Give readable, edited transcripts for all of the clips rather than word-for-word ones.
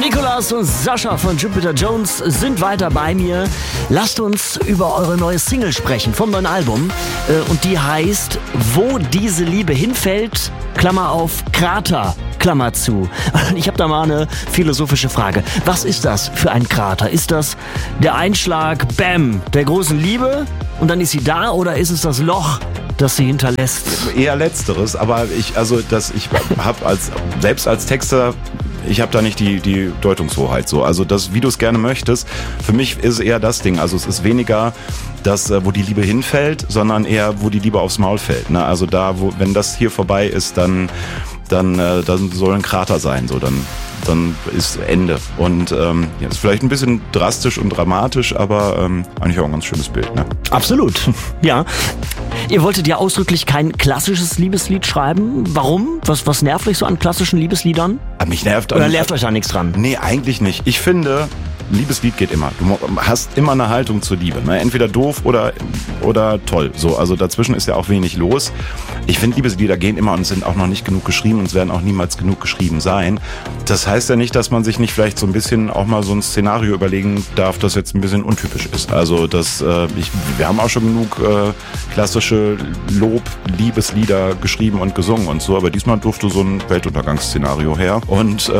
Nicolas und Sascha von Jupiter Jones sind weiter bei mir. Lasst uns über eure neue Single sprechen vom neuen Album. Und die heißt Wo diese Liebe hinfällt, Klammer auf, Krater, Klammer zu. Ich habe da mal eine philosophische Frage. Was ist das für ein Krater? Ist das der Einschlag, Bam, der großen Liebe und dann ist sie da, oder ist es das Loch, das sie hinterlässt? Eher Letzteres, aber ich habe selbst als Texter, ich habe da nicht die Deutungshoheit so. Also das, wie du es gerne möchtest, für mich ist eher das Ding. Also es ist weniger das, wo die Liebe hinfällt, sondern eher, wo die Liebe aufs Maul fällt. Ne? Also da, wenn das hier vorbei ist, dann soll ein Krater sein. So, dann ist Ende. Und ist vielleicht ein bisschen drastisch und dramatisch, aber eigentlich auch ein ganz schönes Bild. Ne? Absolut, ja. Ihr wolltet ja ausdrücklich kein klassisches Liebeslied schreiben. Warum? Was nervt euch so an klassischen Liebesliedern? Mich nervt. Oder nervt euch da nichts dran? Nee, eigentlich nicht. Ich finde, Liebeslied geht immer. Du hast immer eine Haltung zur Liebe. Ne? Entweder doof oder toll. So, also dazwischen ist ja auch wenig los. Ich finde, Liebeslieder gehen immer und sind auch noch nicht genug geschrieben und es werden auch niemals genug geschrieben sein. Das heißt ja nicht, dass man sich nicht vielleicht so ein bisschen auch mal so ein Szenario überlegen darf, das jetzt ein bisschen untypisch ist. Also wir haben auch schon genug klassische Liebeslieder geschrieben und gesungen und so, aber diesmal durfte so ein Weltuntergangsszenario her und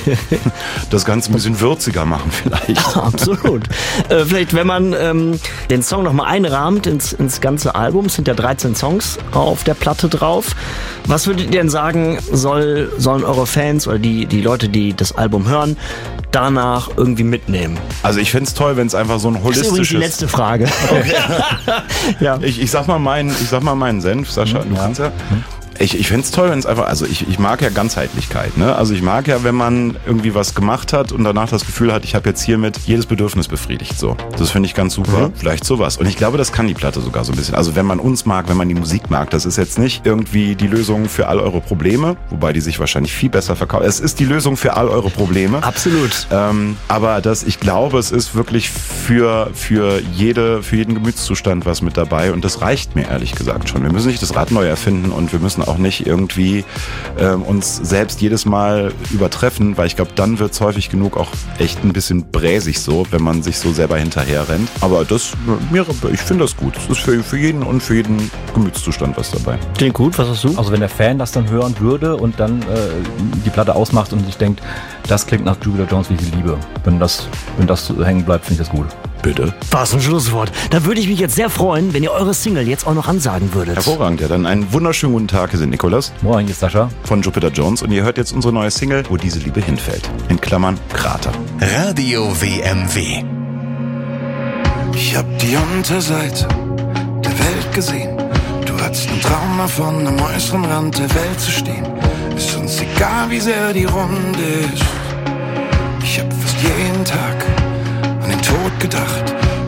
das Ganze ein bisschen würziger machen vielleicht. Absolut. Vielleicht, wenn man den Song nochmal einrahmt ins ganze Album, es sind ja 13 Songs auf der Platte drauf. Was würdet ihr denn sagen, sollen eure Fans oder die Leute, die das Album hören, danach irgendwie mitnehmen? Also ich find's toll, wenn es einfach so ein holistisches... Das ist übrigens die letzte Frage. Okay. Ja. Ich sag mal meinen Senf, Sascha, du kannst ja... Ich find's toll, wenn es einfach, also ich mag ja Ganzheitlichkeit, ne? Also ich mag ja, wenn man irgendwie was gemacht hat und danach das Gefühl hat, ich habe jetzt hiermit jedes Bedürfnis befriedigt, so. Das finde ich ganz super. Mhm. Vielleicht sowas. Und ich glaube, das kann die Platte sogar so ein bisschen. Also wenn man uns mag, wenn man die Musik mag, das ist jetzt nicht irgendwie die Lösung für all eure Probleme, wobei die sich wahrscheinlich viel besser verkauft. Es ist die Lösung für all eure Probleme. Absolut. Aber ich glaube, es ist wirklich für jeden Gemütszustand was mit dabei und das reicht mir ehrlich gesagt schon. Wir müssen nicht das Rad neu erfinden und wir müssen auch nicht irgendwie uns selbst jedes Mal übertreffen, weil ich glaube, dann wird es häufig genug auch echt ein bisschen bräsig so, wenn man sich so selber hinterher rennt. Aber ich finde das gut. Es ist für jeden und für jeden Gemütszustand was dabei. Klingt gut, was hast du? Also wenn der Fan das dann hören würde und dann die Platte ausmacht und sich denkt, das klingt nach Jupiter Jones wie die Liebe. Wenn das hängen bleibt, finde ich das gut. Bitte. Was ein Schlusswort. Da würde ich mich jetzt sehr freuen, wenn ihr eure Single jetzt auch noch ansagen würdet. Hervorragend. Ja, dann einen wunderschönen guten Tag. Hier sind Nicolas. Moin, hier ist Sascha. Von Jupiter Jones. Und ihr hört jetzt unsere neue Single, Wo diese Liebe hinfällt. In Klammern Krater. Radio WMW. Ich hab die Unterseite der Welt gesehen. Du hattest einen Traum davon, am äußeren Rand der Welt zu stehen. Ist uns egal, wie sehr die Runde ist. Ich hab fast jeden Tag an den Tod gedacht